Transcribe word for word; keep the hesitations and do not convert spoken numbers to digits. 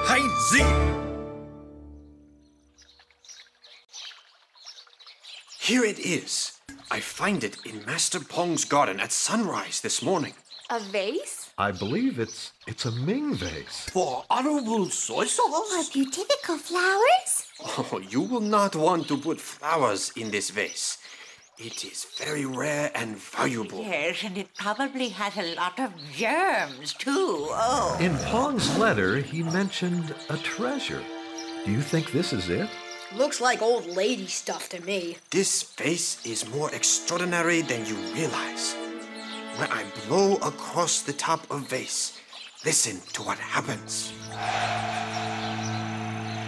Heinz! Here it is. I find it in Master Pong's garden at sunrise this morning. A vase? I believe it's it's a Ming vase. For honorable soy sauce? Are beautiful flowers? Oh, you will not want to put flowers in this vase. It is very rare and valuable. Yes, and it probably has a lot of germs, too. Oh. In Pong's letter, he mentioned a treasure. Do you think this is it? Looks like old lady stuff to me. This vase is more extraordinary than you realize. When I blow across the top of vase, listen to what happens.